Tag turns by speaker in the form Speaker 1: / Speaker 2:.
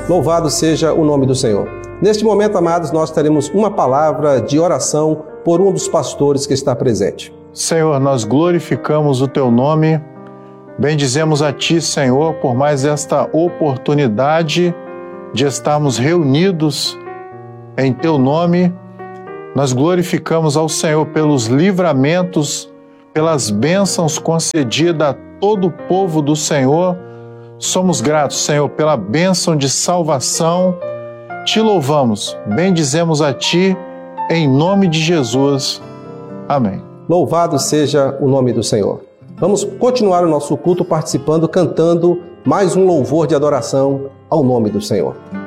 Speaker 1: Louvado seja o nome do Senhor. Neste momento, amados, nós teremos uma palavra de oração por um dos pastores que está presente.
Speaker 2: Senhor, nós glorificamos o Teu nome, bendizemos a Ti, Senhor, por mais esta oportunidade de estarmos reunidos em Teu nome. Nós glorificamos ao Senhor pelos livramentos, pelas bênçãos concedidas a todo o povo do Senhor. Somos gratos, Senhor, pela bênção de salvação. Te louvamos, bendizemos a Ti, em nome de Jesus. Amém.
Speaker 1: Louvado seja o nome do Senhor. Vamos continuar o nosso culto participando, cantando mais um louvor de adoração ao nome do Senhor.